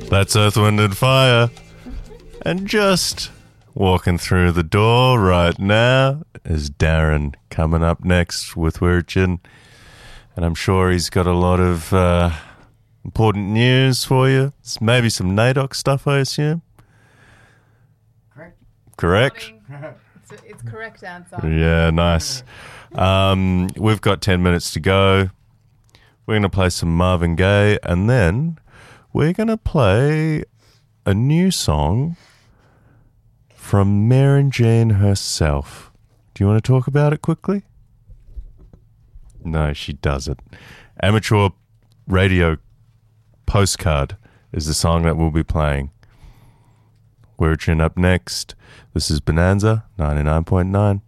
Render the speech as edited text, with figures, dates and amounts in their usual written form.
That's Earth, Wind and Fire. And just walking through the door right now is Darren, coming up next with Wirchin. And I'm sure he's got a lot of important news for you. Maybe some NAIDOC stuff, I assume. Correct? It's correct answer. Yeah, nice. We've got 10 minutes to go. We're going to play some Marvin Gaye, and then we're going to play a new song from Mary Jane herself. Do you want to talk about it quickly? No, she doesn't. Amateur Radio Postcard is the song that we'll be playing. Wirchin up next. This is Bonanza 99.9.